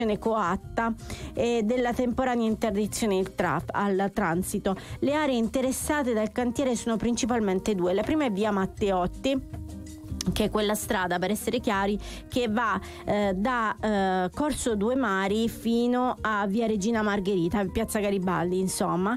coatta e della temporanea interdizione al transito. Le aree interessate dal cantiere sono principalmente due. La prima è via Matteotti, che è quella strada, per essere chiari, che va da Corso Due Mari fino a via Regina Margherita, piazza Garibaldi, insomma.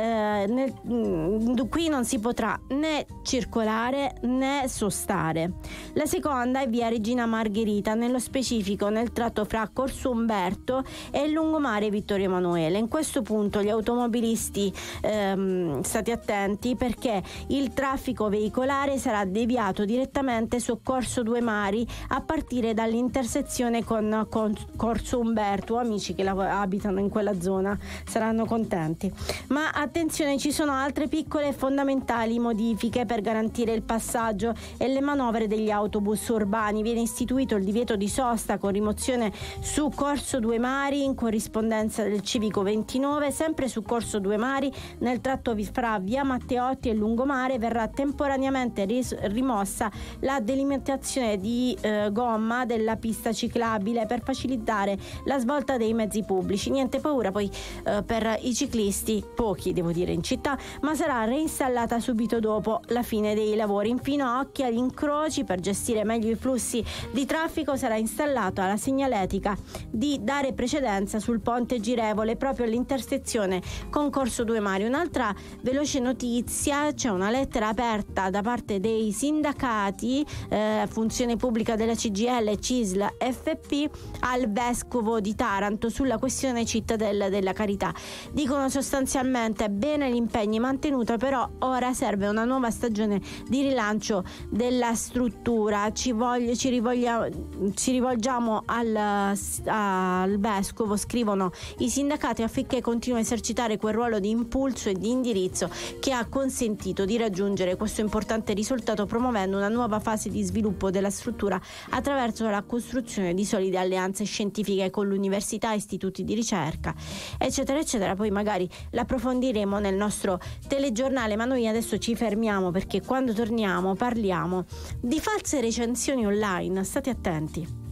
Qui non si potrà né circolare né sostare. La seconda è via Regina Margherita, nello specifico nel tratto fra Corso Umberto e il lungomare Vittorio Emanuele. In questo punto gli automobilisti state attenti, perché il traffico veicolare sarà deviato direttamente su Corso Due Mari a partire dall'intersezione con Corso Umberto. Amici che abitano in quella zona saranno contenti. Ma attenzione, ci sono altre piccole e fondamentali modifiche per garantire il passaggio e le manovre degli autobus urbani. Viene istituito il divieto di sosta con rimozione su Corso Due Mari in corrispondenza del civico 29. Sempre su Corso Due Mari, nel tratto fra via Matteotti e lungomare, verrà temporaneamente rimossa la delimitazione di gomma della pista ciclabile per facilitare la svolta dei mezzi pubblici. Niente paura poi per i ciclisti, pochi devo dire in città, ma sarà reinstallata subito dopo la fine dei lavori. Infine, occhi agli incroci: per gestire meglio i flussi di traffico sarà installata la segnaletica di dare precedenza sul ponte girevole proprio all'intersezione con Corso Due Mari. Un'altra veloce notizia: c'è una lettera aperta da parte dei sindacati Funzione Pubblica della CGIL, CISL, FP al Vescovo di Taranto sulla questione Cittadella della Carità. Dicono sostanzialmente: bene gli impegni mantenuti, però ora serve una nuova stagione di rilancio della struttura. Ci rivolgiamo al Vescovo, scrivono i sindacati, affinché continui a esercitare quel ruolo di impulso e di indirizzo che ha consentito di raggiungere questo importante risultato, promuovendo una nuova fase di sviluppo della struttura attraverso la costruzione di solide alleanze scientifiche con l'università, istituti di ricerca, eccetera eccetera. Poi magari l'approfondiremo nel nostro telegiornale, ma noi adesso ci fermiamo, perché quando torniamo parliamo di false recensioni online. State attenti.